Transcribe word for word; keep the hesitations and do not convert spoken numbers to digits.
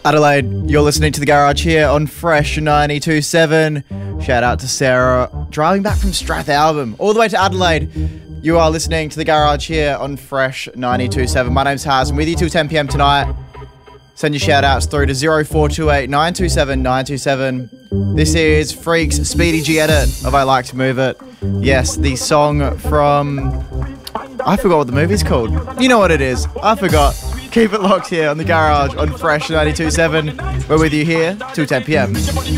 Adelaide, you're listening to The Garage here on Fresh ninety-two point seven. Shout out to Sarah, driving back from Strathalbyn, all the way to Adelaide. You are listening to The Garage here on Fresh ninety-two point seven. My name's Haz. I'm with you till ten p.m. tonight. Send your shout outs through to zero four two eight nine two seven nine two seven. This is Freak's Speedy G edit of I Like to Move It. Yes, the song from... I forgot what the movie's called. You know what it is. I forgot. Keep it locked here on The Garage on Fresh ninety-two point seven. We're with you here till ten p.m.